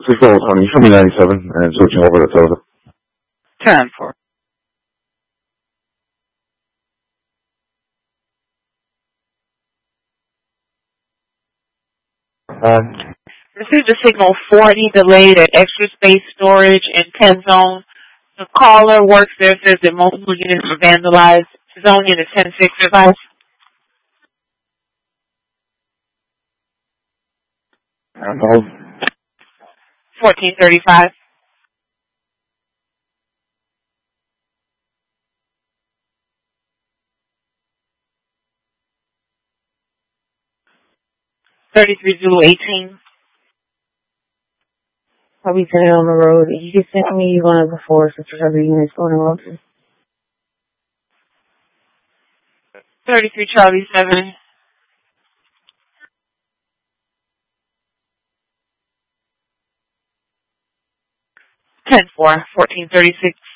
Cisco, you show me 97 and switching over to Toyota. 10-4. Received a signal 40 delayed at extra space storage in 10 zone. The caller works there, says that multiple units were vandalized. Zone unit 10-6 advice. 1435. Zulu 18. I'll be sending on the road. You just sent me one of the four sisters of the units going on. 33 Charlie 7. 10-4, 1436.